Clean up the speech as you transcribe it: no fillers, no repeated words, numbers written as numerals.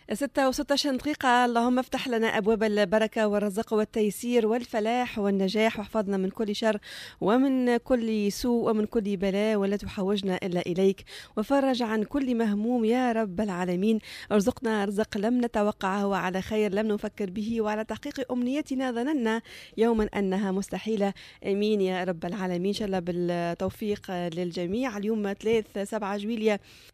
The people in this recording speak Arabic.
6 و16 دقيقة. اللهم افتح لنا أبواب البركة والرزق والتيسير والفلاح والنجاح، واحفظنا من كل شر ومن كل سوء ومن كل بلاء، ولا تحوجنا إلا إليك، وفرج عن كل مهموم يا رب العالمين. ارزقنا رزق لم نتوقعه، وعلى خير لم نفكر به، وعلى تحقيق أمنيتنا ظننا يوما أنها مستحيلة. آمين يا رب العالمين. إن شاء الله بالتوفيق للجميع. اليوم 3/7 جويلية